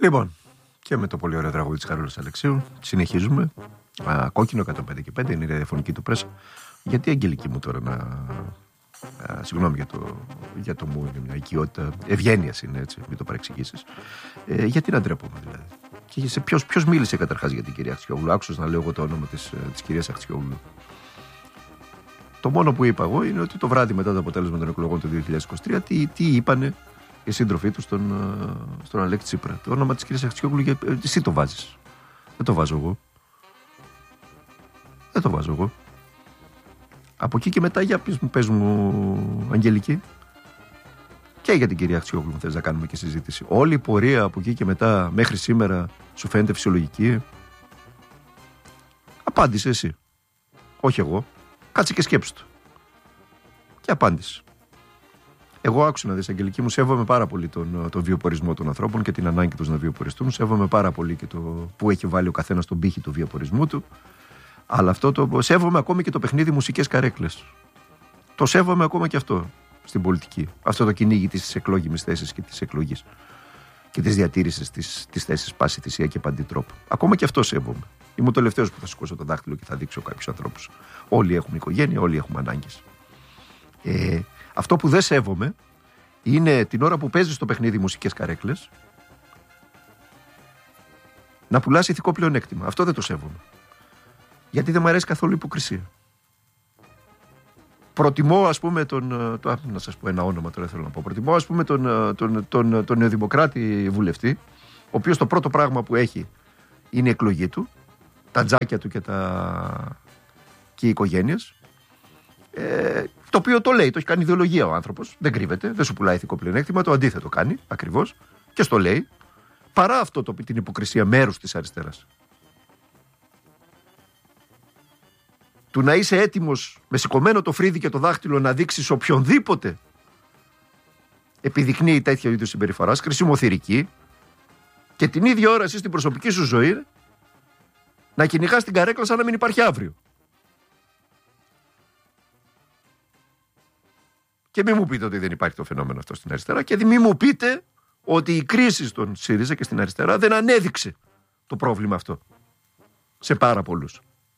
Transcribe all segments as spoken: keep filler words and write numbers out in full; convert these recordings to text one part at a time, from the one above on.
Λοιπόν, και με το πολύ ωραίο τραγούδι της Χαρούλας Αλεξίου συνεχίζουμε. Α, κόκκινο εκατόν πέντε και πέντε είναι η ραδιοφωνική του πρέσα. Γιατί Αγγελική μου τώρα να. Α, συγγνώμη για το, για το μου, είναι μια οικειότητα ευγένειας είναι, έτσι, μην το παρεξηγήσεις. Ε, γιατί να ντρέπομαι δηλαδή. Και σε ποιος, ποιος μίλησε καταρχάς για την κυρία Αχτσιόγλου? Άκουσες να λέω εγώ το όνομα της, της κυρίας Αχτσιόγλου? Το μόνο που είπα εγώ είναι ότι το βράδυ μετά το αποτέλεσμα των εκλογών του δύο χιλιάδες είκοσι τρία τι, τι είπανε οι σύντροφοί του στον, στον Αλέξη Τσίπρα. Το όνομα της κυρίας Αχτσιόγλου, εσύ το βάζεις. Δεν το βάζω εγώ. Δεν το βάζω εγώ. Από εκεί και μετά, για πες μου, πες μου, Αγγελική. Και για την κυρία Αχτσιόγλου μου θες να κάνουμε και συζήτηση. Όλη η πορεία από εκεί και μετά μέχρι σήμερα σου φαίνεται φυσιολογική? Απάντησε εσύ. Όχι εγώ. Κάτσε και σκέψου το. Και απάντησε. Εγώ άκουσα να δεις, Αγγελική μου, σέβομαι πάρα πολύ τον, τον βιοπορισμό των ανθρώπων και την ανάγκη τους να βιοποριστούν. Σέβομαι πάρα πολύ και το που έχει βάλει ο καθένας τον πύχη του βιοπορισμού του. Αλλά αυτό το σέβομαι ακόμη και το παιχνίδι μουσικές καρέκλες. Το σέβομαι ακόμα και αυτό στην πολιτική. Αυτό το κυνήγι της εκλόγιμης θέσης και της εκλογής και της διατήρησης της, της θέσης πάση θυσία και παντή τρόπο. Ακόμα και αυτό σέβομαι. Είμαι ο τελευταίος που θα σηκώσω το δάχτυλο και θα δείξω κάποιους ανθρώπους. Όλοι έχουμε οικογένεια, όλοι έχουμε ανάγκες. Ε, αυτό που δεν σέβομαι είναι την ώρα που παίζεις το παιχνίδι μουσικές καρέκλες να πουλάς ηθικό πλεονέκτημα. Αυτό δεν το σέβομαι. Γιατί δεν μου αρέσει καθόλου η υποκρισία. Προτιμώ, ας πούμε, τον. Το, να σας πω ένα όνομα τώρα θέλω να πω. Προτιμώ, ας πούμε, τον, τον, τον, τον νεοδημοκράτη βουλευτή, ο οποίος το πρώτο πράγμα που έχει είναι η εκλογή του, τα τζάκια του και, τα... και οι οικογένειες. Ε, το οποίο το λέει, το έχει κάνει ιδεολογία ο άνθρωπος. Δεν κρύβεται, δεν σου πουλάει ηθικό πλεονέκτημα, το αντίθετο κάνει ακριβώς και στο λέει. Παρά αυτό το, την υποκρισία μέρους της αριστεράς. Του να είσαι έτοιμος με σηκωμένο το φρύδι και το δάχτυλο να δείξεις οποιονδήποτε επιδεικνύει τέτοια είδους συμπεριφοράς, χρησιμοθυρική, και την ίδια ώρα εσύ στην προσωπική σου ζωή να κυνηγάς την καρέκλα σαν να μην υπάρχει αύριο. Και μην μου πείτε ότι δεν υπάρχει το φαινόμενο αυτό στην αριστερά και μην μου πείτε ότι η κρίση στον ΣΥΡΙΖΑ και στην αριστερά δεν ανέδειξε το πρόβλημα αυτό σε πάρα πολλούς.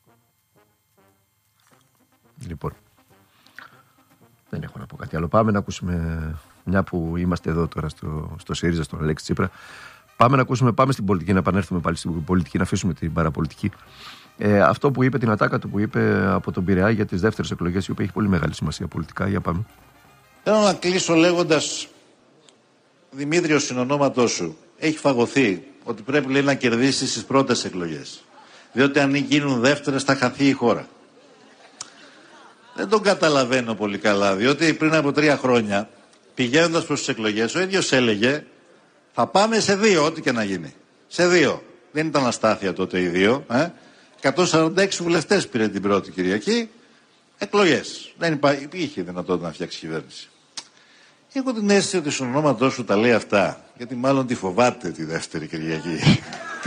Λοιπόν, δεν έχω να πω κάτι άλλο. Πάμε να ακούσουμε, μια που είμαστε εδώ τώρα στο, στο ΣΥΡΙΖΑ, στον Αλέξη Τσίπρα, πάμε να ακούσουμε, πάμε στην πολιτική, να επανέλθουμε πάλι στην πολιτική, να αφήσουμε την παραπολιτική. Ε, αυτό που είπε, την ατάκα του που είπε από τον Πειραιά για τις δεύτερες εκλογές, η οποία έχει πολύ μεγάλη σημασία πολιτικά. Για πάμε. Θέλω να κλείσω λέγοντας, Δημήτριο, συνονόματός σου έχει φαγωθεί ότι πρέπει, λέει, να κερδίσει στις πρώτες εκλογές. Διότι αν γίνουν δεύτερες θα χαθεί η χώρα. Δεν τον καταλαβαίνω πολύ καλά, διότι πριν από τρία χρόνια, πηγαίνοντας προς τις εκλογές, ο ίδιος έλεγε θα πάμε σε δύο, ό,τι και να γίνει. Σε δύο. Δεν ήταν αστάθεια τότε οι δύο. Ε? εκατόν σαράντα έξι βουλευτές πήρε την πρώτη Κυριακή. Εκλογές. Δεν υπά... είχε δυνατότητα να φτιάξει κυβέρνηση. Έχω την αίσθηση ότι στον ονόματό σου τα λέει αυτά, γιατί μάλλον τη φοβάται τη δεύτερη Κυριακή.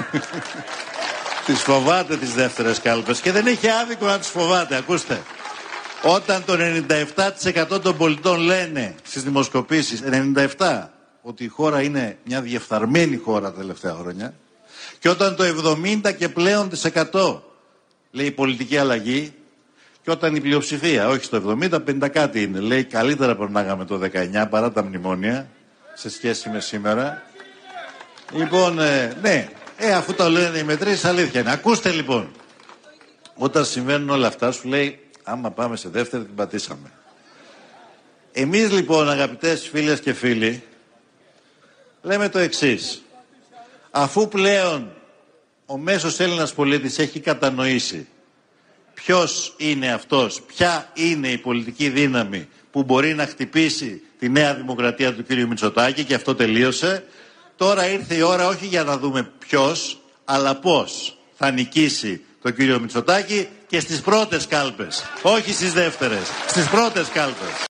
Τις φοβάται τις δεύτερες κάλπες και δεν έχει άδικο να τις φοβάται. Ακούστε. Όταν το ενενήντα επτά τοις εκατό των πολιτών λένε στις δημοσκοπήσεις, ενενήντα επτά τοις εκατό, ότι η χώρα είναι μια διεφθαρμένη χώρα τα τελευταία χρόνια, και όταν το εβδομήντα και πλέον της εκατό λέει πολιτική αλλαγή, και όταν η πλειοψηφία, όχι στο εβδομήντα, πενήντα κάτι είναι, λέει καλύτερα περνάγαμε το δεκαεννιά παρά τα μνημόνια σε σχέση με σήμερα. Λοιπόν, ε, ναι, ε, αφού το λένε οι μετρήσεις, αλήθεια είναι. Ακούστε λοιπόν, όταν συμβαίνουν όλα αυτά σου λέει άμα πάμε σε δεύτερη την πατήσαμε. Εμείς λοιπόν, αγαπητές φίλες και φίλοι, λέμε το εξής. Αφού πλέον ο μέσος Έλληνας πολίτης έχει κατανοήσει ποιος είναι αυτός, ποια είναι η πολιτική δύναμη που μπορεί να χτυπήσει τη νέα δημοκρατία του κ. Μητσοτάκη, και αυτό τελείωσε, τώρα ήρθε η ώρα όχι για να δούμε ποιος, αλλά πώς θα νικήσει τον κύριο Μητσοτάκη και στις πρώτες κάλπες. Όχι στις δεύτερες. Στις πρώτες κάλπες.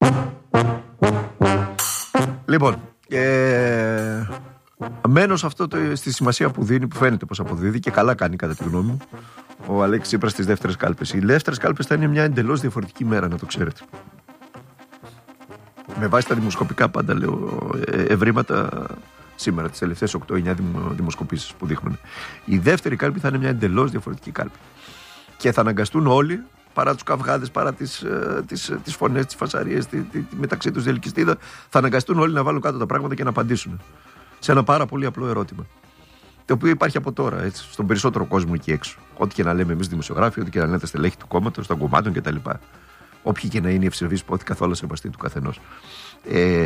Λοιπόν, ε, μένω σε αυτό το, στη σημασία που δίνει, που φαίνεται πως αποδίδει και καλά κάνει κατά τη γνώμη μου, ο Αλέξης Τσίπρας στις δεύτερες κάλπες. Οι δεύτερες κάλπες θα είναι μια εντελώς διαφορετική μέρα, να το ξέρετε. Με βάση τα δημοσκοπικά πάντα λέω ευρήματα σήμερα, τις τελευταίες οκτώ εννιά δημοσκοπήσεις που δείχνουν. Η δεύτερη κάλπη θα είναι μια εντελώς διαφορετική κάλπη. Και θα αναγκαστούν όλοι, παρά τους καυγάδες, παρά τις, τις, τις φωνές, τις φασαρίες, τη, τη, τη, μεταξύ τους διελκυστίδα, θα αναγκαστούν όλοι να βάλουν κάτω τα πράγματα και να απαντήσουν σε ένα πάρα πολύ απλό ερώτημα. Το οποίο υπάρχει από τώρα, έτσι, στον περισσότερο κόσμο εκεί έξω. Ό,τι και να λέμε εμείς δημοσιογράφοι, ό,τι και να λένε τα στελέχη του κόμματος, των κομμάτων κτλ. Όποιοι και να είναι οι ευσεβείς πόθη καθόλου σεβαστοί του καθενός. Ε,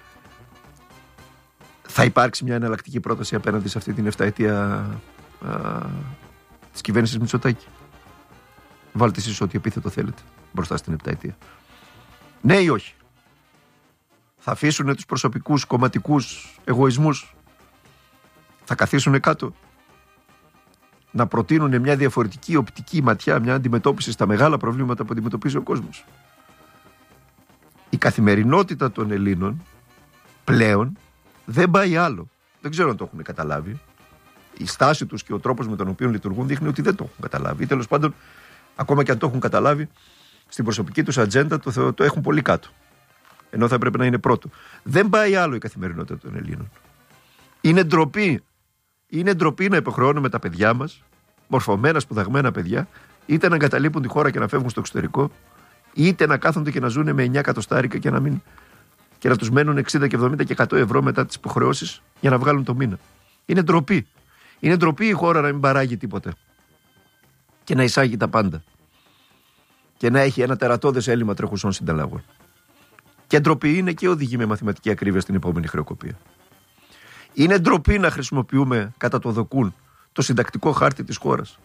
θα υπάρξει μια εναλλακτική πρόταση απέναντι σε αυτή την εφταετία της κυβέρνησης Μητσοτάκη. Βάλτε εσείς ό,τι επίθετο θέλετε μπροστά στην επταετία. Ναι ή όχι? Θα αφήσουν τους προσωπικούς κομματικούς εγωισμούς? Θα καθίσουν κάτω να προτείνουν μια διαφορετική οπτική ματιά, μια αντιμετώπιση στα μεγάλα προβλήματα που αντιμετωπίζει ο κόσμος? Η καθημερινότητα των Ελλήνων πλέον δεν πάει άλλο. Δεν ξέρω αν το έχουν καταλάβει. Η στάση τους και ο τρόπος με τον οποίο λειτουργούν δείχνει ότι δεν το έχουν καταλάβει. Ή τέλος πάντων, ακόμα και αν το έχουν καταλάβει, στην προσωπική τους ατζέντα το, το έχουν πολύ κάτω. Ενώ θα έπρεπε να είναι πρώτο. Δεν πάει άλλο η καθημερινότητα των Ελλήνων. Είναι ντροπή. Είναι ντροπή να υποχρεώνουμε τα παιδιά μας, μορφωμένα, σπουδαγμένα παιδιά, είτε να εγκαταλείπουν τη χώρα και να φεύγουν στο εξωτερικό, είτε να κάθονται και να ζουν με εννιά εκατοστάρικα και να, μην, και να τους μένουν εξήντα και εβδομήντα και εκατό ευρώ μετά τις υποχρεώσεις για να βγάλουν το μήνα. Είναι ντροπή. Είναι ντροπή η χώρα να μην παράγει τίποτα και να εισάγει τα πάντα και να έχει ένα τερατώδες έλλειμμα τρεχουσών συνταλλαγών. Και ντροπή είναι και οδηγεί με μαθηματική ακρίβεια στην επόμενη χρεοκοπία. Είναι ντροπή να χρησιμοποιούμε κατά το δοκούν το συντακτικό χάρτη της χώρας.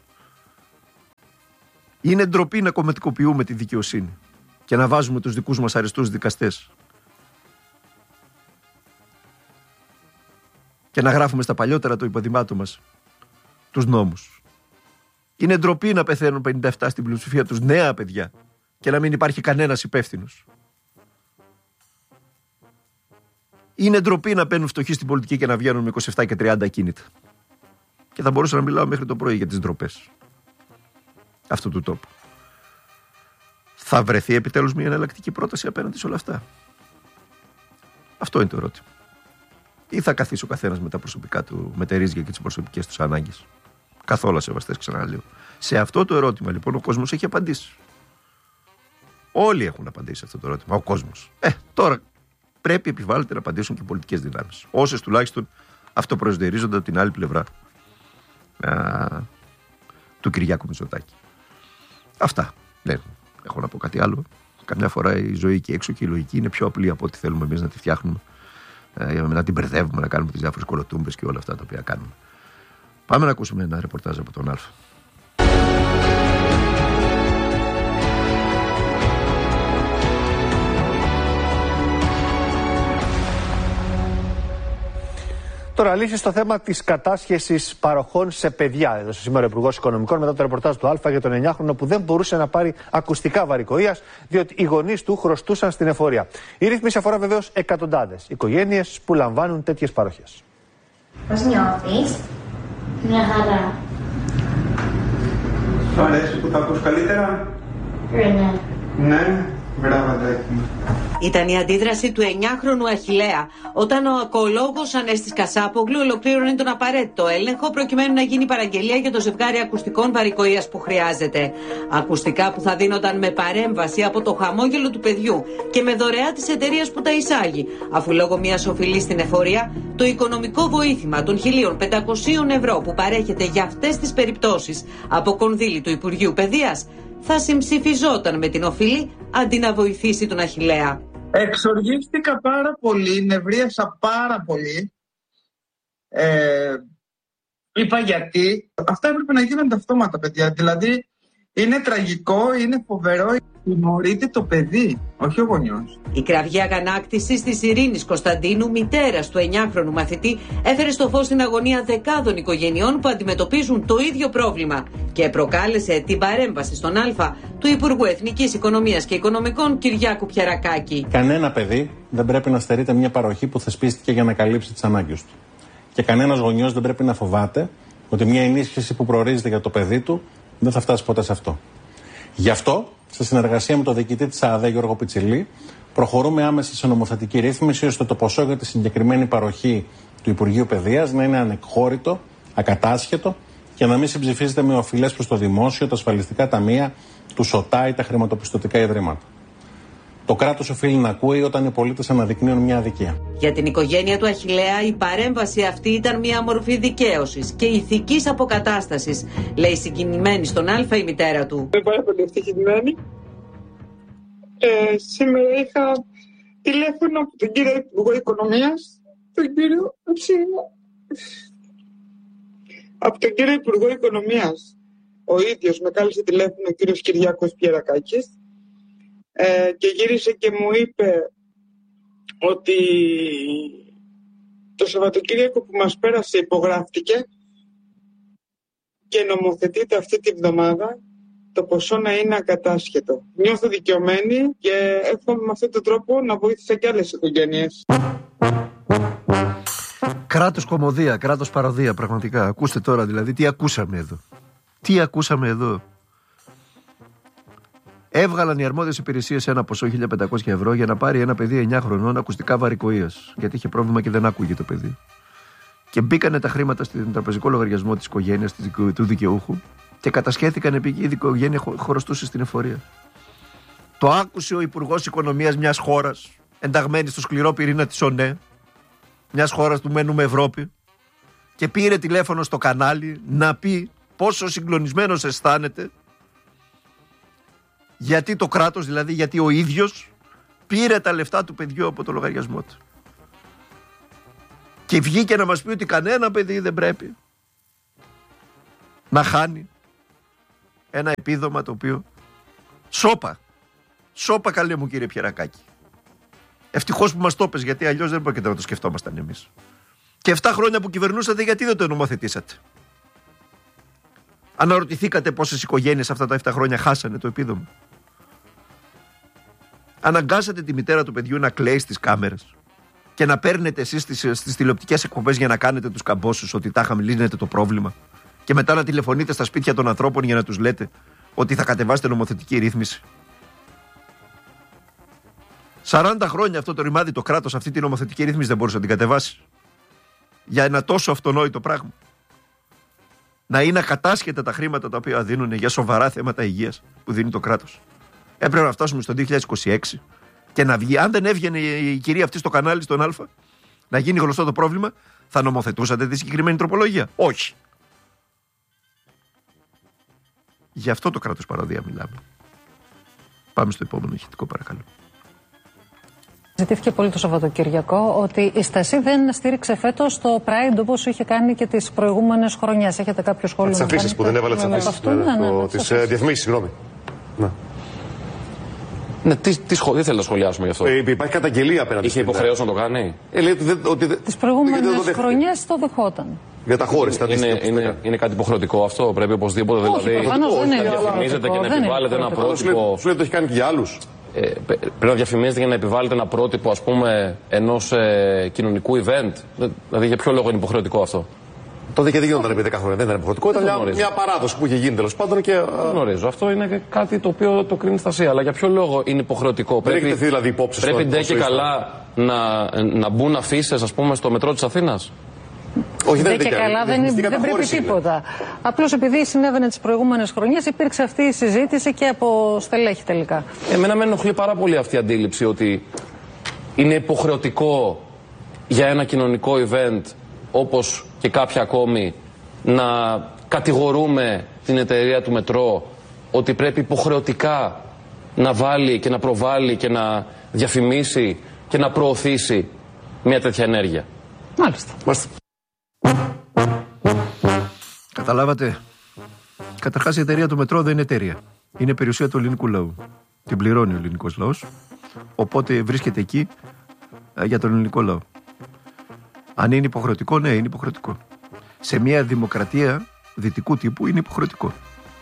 Είναι ντροπή να κομματικοποιούμε τη δικαιοσύνη και να βάζουμε τους δικούς μας αριστούς δικαστές και να γράφουμε στα παλιότερα του υποδημάτου μας τους νόμους. Είναι ντροπή να πεθαίνουν πενήντα επτά στην πλειοψηφία τους νέα παιδιά και να μην υπάρχει κανένας υπεύθυνος. Είναι ντροπή να μπαίνουν φτωχοί στην πολιτική και να βγαίνουν με είκοσι επτά και τριάντα ακίνητα. Και θα μπορούσα να μιλάω μέχρι το πρωί για τις ντροπές αυτού του τόπου. Θα βρεθεί επιτέλους μια εναλλακτική πρόταση απέναντι σε όλα αυτά? Αυτό είναι το ερώτημα. Ή θα καθίσει ο καθένας με τα προσωπικά του μετερίζια και τις προσωπικές τους ανάγκες? Καθόλου σεβαστές, ξαναλέω. Σε αυτό το ερώτημα λοιπόν ο κόσμος έχει απαντήσει. Όλοι έχουν απαντήσει σε αυτό το ερώτημα. Ο κόσμος. Ε, τώρα πρέπει επιβάλλεται να απαντήσουν και οι πολιτικές δυνάμεις. Όσες τουλάχιστον αυτοπροσδιορίζονται από την άλλη πλευρά α, του Κυριάκου Μητσοτάκη. Αυτά. Δεν έχω να πω κάτι άλλο. Καμιά φορά η ζωή εκεί έξω και η λογική είναι πιο απλή από ό,τι θέλουμε εμείς να τη φτιάχνουμε. Ε, να την μπερδεύουμε, να κάνουμε τις διάφορες κολοτούμπες και όλα αυτά τα οποία κάνουμε. Πάμε να ακούσουμε ένα ρεπορτάζ από τον Αλφα. Τώρα, λύση στο θέμα της κατάσχεσης παροχών σε παιδιά. Έδωσε σήμερα ο Υπουργός Οικονομικών μετά το ρεπορτάζ του Αλφα για τον εννιάχρονο που δεν μπορούσε να πάρει ακουστικά βαρικοείας, διότι οι γονείς του χρωστούσαν στην εφορία. Η ρύθμιση αφορά βεβαίως εκατοντάδες οικογένειες που λαμβάνουν τέτοιες παροχές. Πώς νιώθεις? Μια χαρά. Σου αρέσει που θα ακούς καλύτερα? Ναι. Ναι. Ήταν η αντίδραση του εννιάχρονου Αχιλλέα όταν ο ακολόγος Ανέστης Κασάπογλου ολοκλήρωνε τον απαραίτητο έλεγχο προκειμένου να γίνει παραγγελία για το ζευγάρι ακουστικών βαρικοείας που χρειάζεται. Ακουστικά που θα δίνονταν με παρέμβαση από το χαμόγελο του παιδιού και με δωρεά της εταιρείας που τα εισάγει, αφού λόγω μιας οφειλής στην εφορία το οικονομικό βοήθημα των χίλια πεντακόσια ευρώ που παρέχεται για αυτές τις περιπτώσεις από κονδύλι του Υπουργείου Παιδείας θα συμψηφιζόταν με την οφειλή αντί να βοηθήσει τον Αχιλλέα. Εξοργίστηκα πάρα πολύ, νευρίασα πάρα πολύ. Ε, είπα γιατί. Αυτά έπρεπε να γίνονται αυτόματα, παιδιά. Δηλαδή, είναι τραγικό, είναι φοβερό. Τιμωρείται το παιδί, όχι ο γονιός. Η κραυγή αγανάκτησης της Ειρήνης Κωνσταντίνου, μητέρας του εννιάχρονου μαθητή, έφερε στο φως την αγωνία δεκάδων οικογενειών που αντιμετωπίζουν το ίδιο πρόβλημα και προκάλεσε την παρέμβαση στον Αλφα του Υπουργού Εθνικής Οικονομίας και Οικονομικών Κυριάκου Πιερακάκη. Κανένα παιδί δεν πρέπει να στερείται μια παροχή που θεσπίστηκε για να καλύψει τις ανάγκες του. Και κανένας γονιός δεν πρέπει να φοβάται ότι μια ενίσχυση που προορίζεται για το παιδί του δεν θα φτάσει ποτέ σε αυτό. Γι' αυτό, σε συνεργασία με τον διοικητή της ΑΔΕ Γιώργο Πιτσιλή, προχωρούμε άμεσα σε νομοθετική ρύθμιση ώστε το ποσό για τη συγκεκριμένη παροχή του Υπουργείου Παιδείας να είναι ανεκχώρητο, ακατάσχετο και να μην συμψηφίζεται με οφειλές προς το δημόσιο, τα ασφαλιστικά ταμεία, του ΣΟΤΑ ή τα χρηματοπιστωτικά ιδρύματα. Το κράτος οφείλει να ακούει όταν οι πολίτες αναδεικνύουν μια αδικία. Για την οικογένεια του Αχιλλέα, η παρέμβαση αυτή ήταν μια μορφή δικαίωσης και ηθικής αποκατάστασης, λέει συγκινημένη στον Α η μητέρα του. Είμαι πάρα πολύ ευτυχισμένη. Ε, σήμερα είχα τηλέφωνο από τον κύριο Υπουργό Οικονομίας, τον κύριο Αψίνα. Από τον κύριο Υπουργό Οικονομίας, ο ίδιος με κάλεσε τηλέφωνο ο κύριος Κυριάκος Πιερακάκης ε, και γύρισε και μου είπε ότι το Σαββατοκύριακο που μας πέρασε υπογράφτηκε και νομοθετείται αυτή τη βδομάδα το ποσό να είναι ακατάσχετο. Νιώθω δικαιωμένη και εύχομαι με αυτόν τον τρόπο να βοήθησα και άλλες οικογένειες. Κράτος κωμωδία, κράτος παροδία, πραγματικά. Ακούστε τώρα δηλαδή τι ακούσαμε εδώ. Τι ακούσαμε εδώ. Έβγαλαν οι αρμόδιες υπηρεσίες ένα ποσό χίλια πεντακόσια ευρώ για να πάρει ένα παιδί εννιά χρονών ακουστικά βαρικοείας. Γιατί είχε πρόβλημα και δεν άκουγε το παιδί. Και μπήκανε τα χρήματα στον τραπεζικό λογαριασμό της οικογένειας, του δικαιούχου, και κατασχέθηκαν επειδή η οικογένεια χρωστούσε στην εφορία. Το άκουσε ο Υπουργός Οικονομίας μιας χώρας, ενταγμένη στο σκληρό πυρήνα της ΟΝΕ, μιας χώρας του μένουμε Ευρώπη, και πήρε τηλέφωνο στο κανάλι να πει πόσο συγκλονισμένος αισθάνεται, γιατί το κράτος, δηλαδή γιατί ο ίδιος πήρε τα λεφτά του παιδιού από το λογαριασμό του. Και βγήκε να μας πει ότι κανένα παιδί δεν πρέπει να χάνει ένα επίδομα το οποίο σώπα, σώπα καλέ μου κύριε Πιερακάκη. Ευτυχώς που μας το πες, γιατί αλλιώς δεν πρόκειται να το σκεφτόμασταν εμείς. Και εφτά χρόνια που κυβερνούσατε, γιατί δεν το νομοθετήσατε? Αναρωτηθήκατε πόσες οικογένειες αυτά τα εφτά χρόνια χάσανε το επίδομα? Αναγκάσατε τη μητέρα του παιδιού να κλαίει στις κάμερες και να παίρνετε εσείς στις, στις τηλεοπτικές εκπομπές για να κάνετε τους καμπόσους ότι τάχα λύνετε το πρόβλημα, και μετά να τηλεφωνείτε στα σπίτια των ανθρώπων για να τους λέτε ότι θα κατεβάσετε νομοθετική ρύθμιση. σαράντα χρόνια αυτό το ρημάδι το κράτος αυτή τη νομοθετική ρύθμιση δεν μπορούσε να την κατεβάσει για ένα τόσο αυτονόητο πράγμα. Να είναι ακατάσχετα τα χρήματα τα οποία δίνουν για σοβαρά θέματα υγείας που δίνει το κράτος. Έπρεπε να φτάσουμε στο δύο χιλιάδες είκοσι έξι και να βγει. Αν δεν έβγαινε η κυρία αυτή στο κανάλι, στον Α, να γίνει γνωστό το πρόβλημα, θα νομοθετούσατε τη συγκεκριμένη τροπολογία? Όχι. Γι' αυτό το κράτος παροδία μιλάμε. Πάμε στο επόμενο ηχητικό, παρακαλώ. Ζητήθηκε πολύ το Σαββατοκυριακό ότι η Στασί δεν στήριξε φέτος το Pride όπως είχε κάνει και τις προηγούμενες χρονιές. Έχετε κάποιο σχόλιο? Τις αφήσεις που δεν έβαλε τις αφήσεις. Τις διαφημίσεις, συγγνώμη. Ναι, τι, τι, σχολ... τι θέλετε να σχολιάσουμε γι' αυτό? Ε, υπάρχει καταγγελία απέναντι. Είχε υποχρέωση να το κάνει. Ε, λέει, ότι, ότι, τις προηγούμενες χρονιές το δεχόταν. Για τα χώρες, τα είναι, είναι, είναι κάτι υποχρεωτικό αυτό? Πρέπει οπωσδήποτε? Όχι, δηλαδή να διαφημίζετε και να επιβάλλετε ένα πρότυπο? Σου λέει το έχει κάνει και για άλλους. Ε, πρέπει να διαφημίζετε για να επιβάλλετε ένα πρότυπο, ας πούμε, ενός ε, κοινωνικού event? Δηλαδή για ποιο λόγο είναι υποχρεωτικό αυτό? Τότε και δεν γινόταν επί δέκα χρόνια. Δεν ήταν υποχρεωτικό. Ήταν μια, μια παράδοση που είχε γίνει τέλος πάντων. Και... Δεν γνωρίζω. Αυτό είναι κάτι το οποίο το κρίνει η Στασία. Αλλά για ποιο λόγο είναι υποχρεωτικό? Δεν πρέπει, έχετε δηλαδή υπόψη πρέπει ντε και καλά να, να μπουν αφήσεις, ας πούμε, στο μετρό της Αθήνας? Όχι, δεν, δεν και καλά, δεν, δεν, δεν πρέπει τίποτα. Απλώς επειδή συνέβαινε τις προηγούμενες χρονιές, υπήρξε αυτή η συζήτηση και από στελέχη τελικά. Εμένα με ενοχλεί πάρα πολύ αυτή η αντίληψη ότι είναι υποχρεωτικό για ένα κοινωνικό event, όπως και κάποια ακόμη, να κατηγορούμε την εταιρεία του μετρό ότι πρέπει υποχρεωτικά να βάλει και να προβάλλει και να διαφημίσει και να προωθήσει μια τέτοια ενέργεια. Μάλιστα. Μάλιστα. Καταλάβατε? Καταρχάς η εταιρεία του μετρό δεν είναι εταιρεία. Είναι περιουσία του ελληνικού λαού. Την πληρώνει ο ελληνικός λαός. Οπότε βρίσκεται εκεί α, για τον ελληνικό λαό. Αν είναι υποχρεωτικό, ναι, είναι υποχρεωτικό. Σε μια δημοκρατία δυτικού τύπου είναι υποχρεωτικό.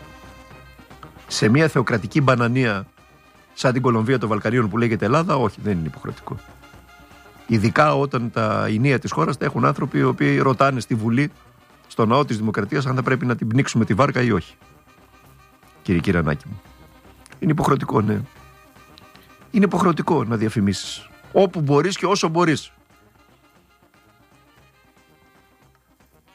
Σε μια θεοκρατική μπανανία σαν την Κολομβία των Βαλκανίων που λέγεται Ελλάδα, όχι, δεν είναι υποχρεωτικό. Ειδικά όταν τα ηνία της χώρας τα έχουν άνθρωποι οι οποίοι ρωτάνε στη Βουλή, στο ναό της Δημοκρατίας, αν θα πρέπει να την πνίξουμε τη βάρκα ή όχι. Κύριε Κυρανάκη μου. Είναι υποχρεωτικό, ναι. Είναι υποχρεωτικό να διαφημίσεις όπου μπορείς και όσο μπορείς.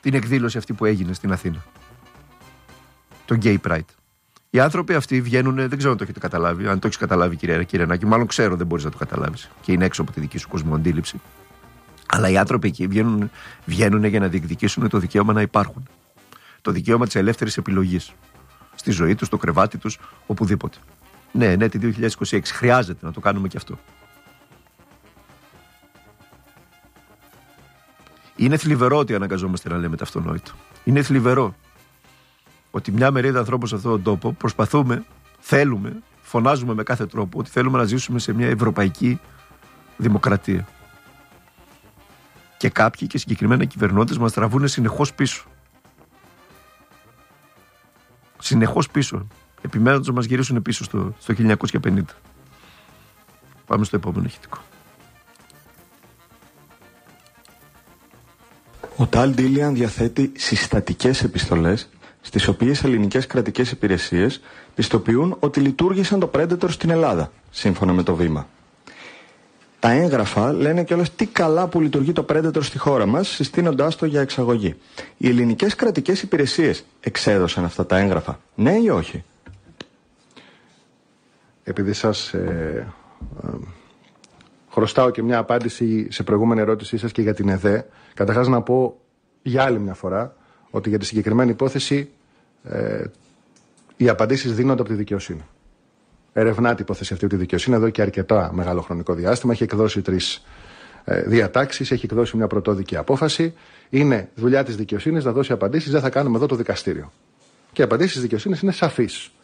την εκδήλωση αυτή που έγινε στην Αθήνα. Το Gay Pride. Οι άνθρωποι αυτοί βγαίνουν, δεν ξέρω αν το έχετε καταλάβει. Αν το έχει καταλάβει, κύριε Κυρενάκη, μάλλον ξέρω, δεν μπορεί να το καταλάβει. Και είναι έξω από τη δική σου κοσμοαντίληψη. Αλλά οι άνθρωποι εκεί βγαίνουν, βγαίνουν για να διεκδικήσουν το δικαίωμα να υπάρχουν. Το δικαίωμα της ελεύθερης επιλογής. Στη ζωή τους, στο κρεβάτι τους, οπουδήποτε. Ναι, ναι, τη δύο χιλιάδες είκοσι έξι χρειάζεται να το κάνουμε και αυτό. Είναι θλιβερό ότι αναγκαζόμαστε να λέμε το αυτονόητο. Είναι θλιβερό ότι μια μερίδα ανθρώπων σε αυτόν τον τόπο προσπαθούμε, θέλουμε, φωνάζουμε με κάθε τρόπο ότι θέλουμε να ζήσουμε σε μια ευρωπαϊκή δημοκρατία. Και κάποιοι και συγκεκριμένα οι κυβερνώντες μας τραβούν συνεχώς πίσω. Συνεχώς πίσω. Επιμένοντας να μας γυρίσουν πίσω στο, στο χίλια εννιακόσια πενήντα. Πάμε στο επόμενο ηχητικό. Ο Ταλ Ντίλιαν διαθέτει συστατικές επιστολές, στις οποίες ελληνικές κρατικές υπηρεσίες πιστοποιούν ότι λειτουργήσαν το Predator στην Ελλάδα, σύμφωνα με το Βήμα. Τα έγγραφα λένε κιόλας τι καλά που λειτουργεί το Predator στη χώρα μας, συστήνοντάς το για εξαγωγή. Οι ελληνικές κρατικές υπηρεσίες εξέδωσαν αυτά τα έγγραφα, ναι ή όχι? Επειδή σας ε, ε, χρωστάω και μια απάντηση σε προηγούμενη ερώτησή σας και για την ΕΔΕ, καταρχάς να πω για άλλη μια φορά ότι για τη συγκεκριμένη υπόθεση ε, οι απαντήσεις δίνονται από τη δικαιοσύνη. Ερευνά την υπόθεση αυτή από τη δικαιοσύνη εδώ και αρκετά μεγάλο χρονικό διάστημα. Έχει εκδώσει τρεις ε, διατάξεις, έχει εκδώσει μια πρωτόδικη απόφαση. Είναι δουλειά της δικαιοσύνης να δώσει απαντήσεις, δεν θα κάνουμε εδώ το δικαστήριο. Και οι απαντήσεις της δικαιοσύνης είναι σαφείς.